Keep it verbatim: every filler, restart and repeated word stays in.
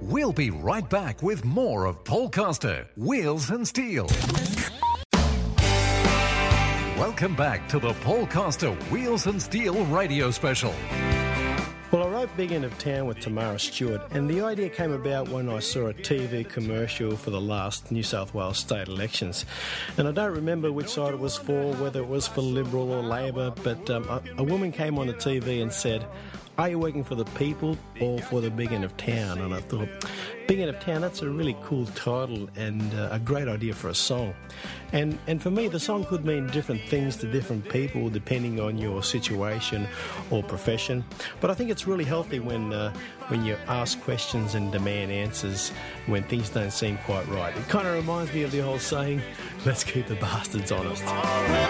We'll be right back with more of Paul Coster, Wheels and Steel. Welcome back to the Paul Coster Wheels and Steel radio special. Well, I wrote Big End of Town with Tamara Stewart, and the idea came about when I saw a T V commercial for the last New South Wales state elections. And I don't remember which side it was for, whether it was for Liberal or Labor, but um, a, a woman came on the T V and said, "Are you working for the people or for the Big End of Town?" And I thought, Big End of Town, that's a really cool title and uh, a great idea for a song. And and for me, the song could mean different things to different people depending on your situation or profession. But I think it's really healthy when uh, when you ask questions and demand answers when things don't seem quite right. It kind of reminds me of the old saying, let's keep the bastards honest.